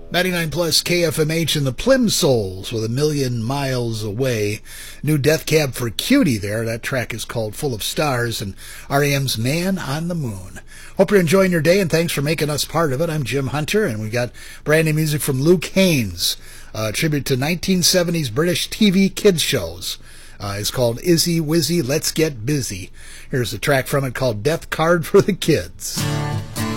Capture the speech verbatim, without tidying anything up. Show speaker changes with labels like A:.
A: ninety-nine plus K F M H and the Plimsouls with A Million Miles Away. New Death Cab for Cutie there. That track is called Full of Stars, and R E M's Man on the Moon. Hope you're enjoying your day, and thanks for making us part of it. I'm Jim Hunter, and we got brand new music from Luke Haines, a tribute to nineteen seventies British T V kids shows. Uh, it's called Izzy Wizzy Let's Get Busy. Here's a track from it called Death Card for the Kids.